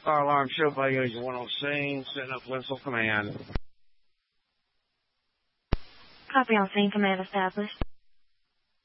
Fire alarm show by Agent 10 scene, setting up Winslow Command. Copy on scene, command established.